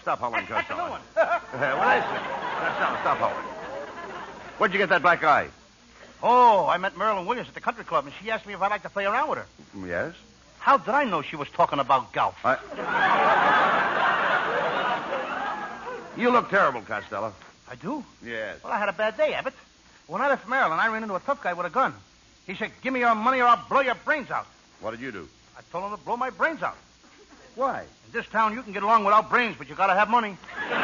stop howling, That's a Costello. new one. What is it? Costello, stop howling. Where'd you get that black eye? Oh, I met Marilyn Williams at the country club, and she asked me if I'd like to play around with her. Yes? How did I know she was talking about golf? You look terrible, Costello. I do? Yes. Well, I had a bad day, Abbott. When I left Maryland, I ran into a tough guy with a gun. He said, give me your money or I'll blow your brains out. What did you do? I told him to blow my brains out. Why? In this town, you can get along without brains, but you gotta have money.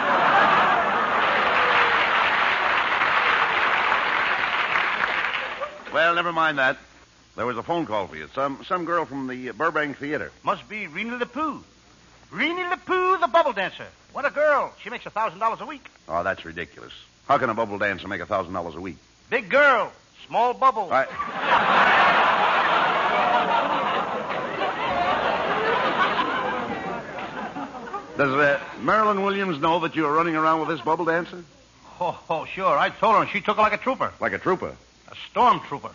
Well, never mind that. There was a phone call for you. Some girl from the Burbank Theater. Must be Reenie LePooh. Reenie LePooh, the bubble dancer. What a girl. She makes $1,000 a week. Oh, that's ridiculous. How can a bubble dancer make $1,000 a week? Big girl. Small bubble. Does Marilyn Williams know that you're running around with this bubble dancer? Oh, sure. I told her, and she took her like a trooper. Like a trooper. A storm trooper.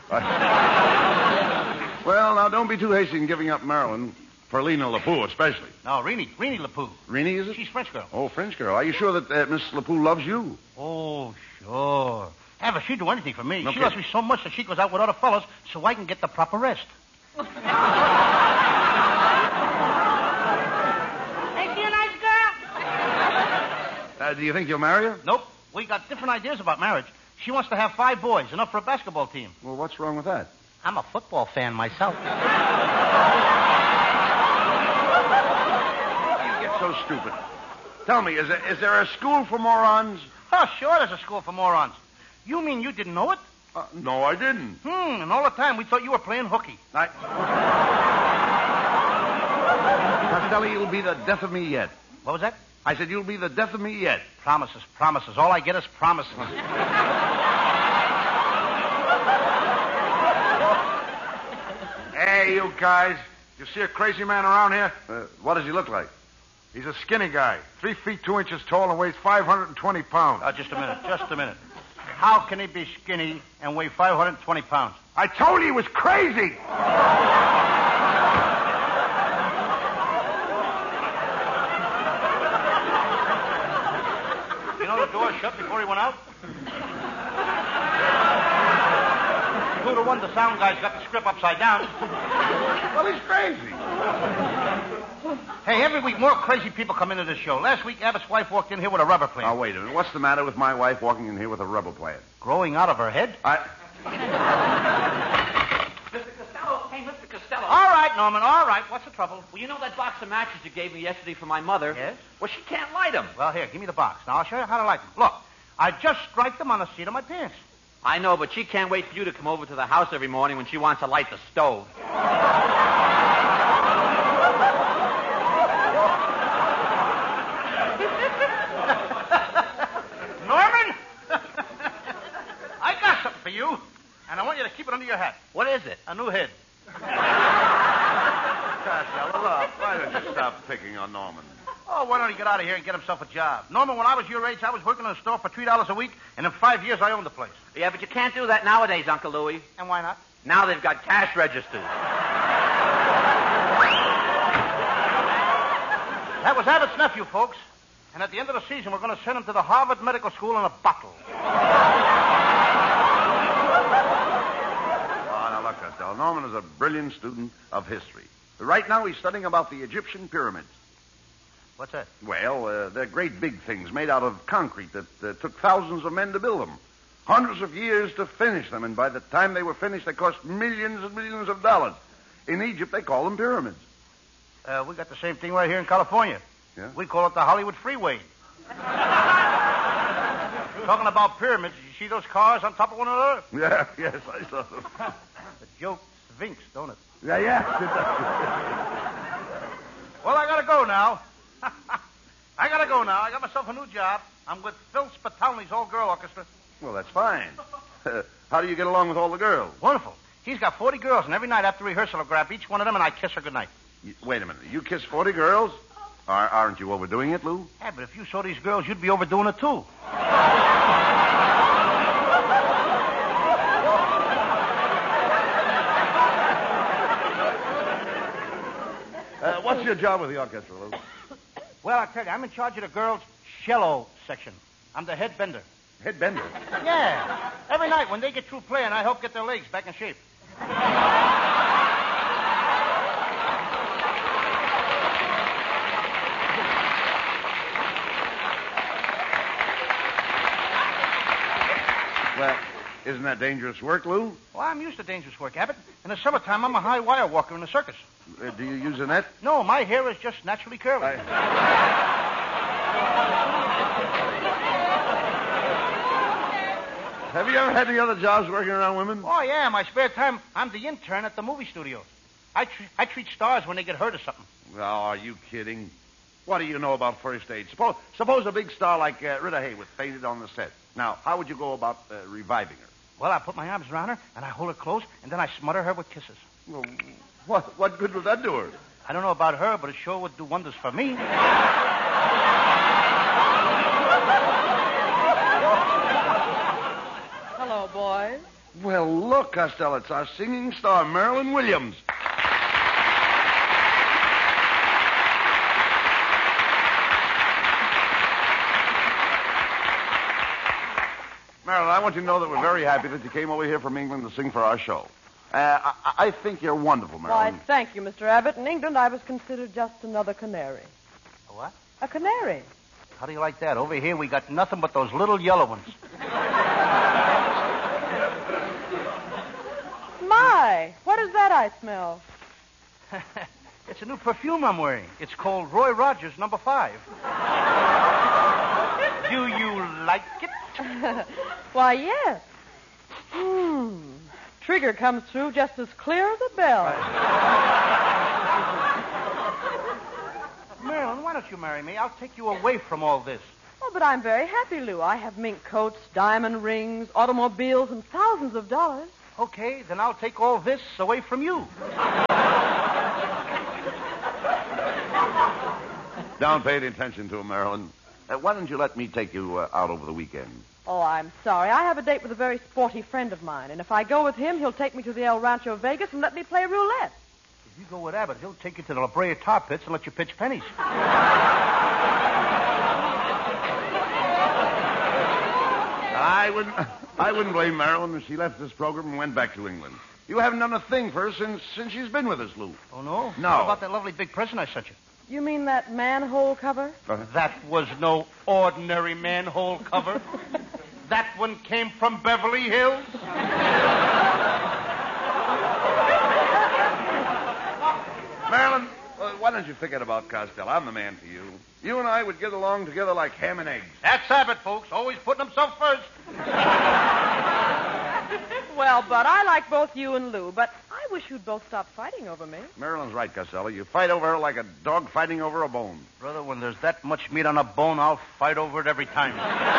Well, now, don't be too hasty in giving up Marilyn for Lena LePooh, especially. No, Reenie LePooh. Reenie, is it? She's French girl. Oh, French girl. Are you sure that Miss LePooh loves you? Oh, sure. Ever, she'd do anything for me. No She kidding. loves me so much that she goes out with other fellas so I can get the proper rest. Ain't she a nice girl? Do you think you'll marry her? Nope. We got different ideas about marriage. She wants to have 5 boys, enough for a basketball team. Well, what's wrong with that? I'm a football fan myself. You get so stupid. Tell me, is there a school for morons? Oh, sure there's a school for morons. You mean you didn't know it? No, I didn't. And all the time we thought you were playing hooky. Costello, you'll be the death of me yet. What was that? I said you'll be the death of me yet. Promises. All I get is promises. Hey, you guys. You see a crazy man around here? What does he look like? He's a skinny guy. 3 feet 2 inches tall and weighs 520 pounds. Just a minute. How can he be skinny and weigh 520 pounds? I told you he was crazy. You know the door shut before he went out? 2 to 1, the sound guy's got the script upside down. Well, he's crazy. Hey, every week more crazy people come into this show. Last week, Abbott's wife walked in here with a rubber plant. Now, wait a minute. What's the matter with my wife walking in here with a rubber plant? Growing out of her head? Mr. Costello. Hey, Mr. Costello. All right, Norman, all right. What's the trouble? Well, you know that box of matches you gave me yesterday for my mother? Yes? Well, she can't light them. Well, here, give me the box. Now, I'll show you how to light them. Look, I just striped them on the seat of my pants. I know, but she can't wait for you to come over to the house every morning when she wants to light the stove. Norman? I got something for you, and I want you to keep it under your hat. What is it? A new head. Costello, look, why don't you stop picking on Norman? Oh, why don't he get out of here and get himself a job? Norman, when I was your age, I was working in a store for $3 a week, and in 5 years, I owned the place. Yeah, but you can't do that nowadays, Uncle Louie. And why not? Now they've got cash registers. That was Abbott's nephew, folks. And at the end of the season, we're going to send him to the Harvard Medical School in a bottle. Oh, now look, Costello. Norman is a brilliant student of history. Right now, he's studying about the Egyptian pyramids. What's that? Well, they're great big things made out of concrete that took thousands of men to build them. Hundreds of years to finish them, and by the time they were finished, they cost millions and millions of dollars. In Egypt, they call them pyramids. We got the same thing right here in California. Yeah? We call it the Hollywood Freeway. Talking about pyramids, you see those cars on top of one another? Yeah, yes, I saw them. The joke stinks, don't it? Yeah. Well, I gotta go now. I got myself a new job. I'm with Phil Spitalny's all-girl orchestra. Well, that's fine. How do you get along with all the girls? Wonderful. He's got 40 girls, and every night after rehearsal, I'll grab each one of them and I kiss her goodnight. Wait a minute. You kiss 40 girls? Aren't you overdoing it, Lou? Yeah, but if you saw these girls, you'd be overdoing it, too. What's your job with the orchestra, Lou? Well, I tell you, I'm in charge of the girls' cello section. I'm the head bender. Head bender. Yeah. Every night when they get through playing, I help get their legs back in shape. Well, isn't that dangerous work, Lou? Well, I'm used to dangerous work, Abbott. In the summertime, I'm a high wire walker in the circus. Do you use a net? No, my hair is just naturally curly. Have you ever had any other jobs working around women? Oh, yeah. In my spare time, I'm the intern at the movie studios. I treat stars when they get hurt or something. Oh, are you kidding? What do you know about first aid? Suppose a big star like Rita Hayworth fainted on the set. Now, how would you go about reviving her? Well, I put my arms around her, and I hold her close, and then I smother her with kisses. Well, what good would that do her? I don't know about her, but it sure would do wonders for me. Hello, boys. Well, look, Costello, it's our singing star, Marilyn Williams. Marilyn, I want you to know that we're very happy that you came over here from England to sing for our show. I think you're wonderful, Why, Marilyn. thank you, Mr. Abbott. In England, I was considered just another canary. A what? A canary. How do you like that? Over here, we got nothing but those little yellow ones. My, what is that I smell? It's a new perfume I'm wearing. It's called Roy Rogers No. 5. Do you like it? Why, yes. Trigger comes through just as clear as a bell. Marilyn, why don't you marry me? I'll take you away from all this. Oh, but I'm very happy, Lou. I have mink coats, diamond rings, automobiles, and thousands of dollars. Okay, then I'll take all this away from you. Don't pay any attention to him, Marilyn. Why don't you let me take you out over the weekend? Oh, I'm sorry. I have a date with a very sporty friend of mine, and if I go with him, he'll take me to the El Rancho Vegas and let me play roulette. If you go with Abbott, he'll take you to the La Brea tar pits and let you pitch pennies. I wouldn't blame Marilyn if she left this program and went back to England. You haven't done a thing for her since she's been with us, Lou. Oh, no? No. What about that lovely big present I sent you? You mean that manhole cover? That was no ordinary manhole cover. That one came from Beverly Hills. Marilyn, why don't you forget about Costello? I'm the man for you. You and I would get along together like ham and eggs. That's Abbott, folks. Always putting himself first. Well, Bud, I like both you and Lou, but I wish you'd both stop fighting over me. Marilyn's right, Costello. You fight over her like a dog fighting over a bone. Brother, when there's that much meat on a bone, I'll fight over it every time.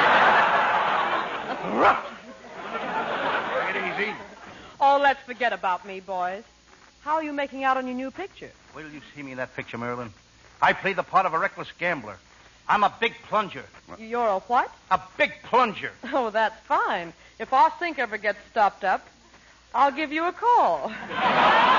Take it easy. Oh, let's forget about me, boys. How are you making out on your new picture? Wait till you see me in that picture, Marilyn. I play the part of a reckless gambler. I'm a big plunger. You're a what? A big plunger. Oh, that's fine. If our sink ever gets stopped up, I'll give you a call.